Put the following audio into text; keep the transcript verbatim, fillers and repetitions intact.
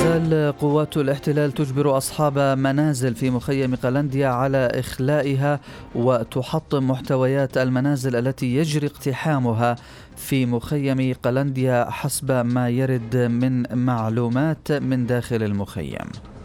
تزال قوات الاحتلال تجبر أصحاب منازل في مخيم قلنديا على إخلائها وتحطم محتويات المنازل التي يجري اقتحامها في مخيم قلنديا حسب ما يرد من معلومات من داخل المخيم.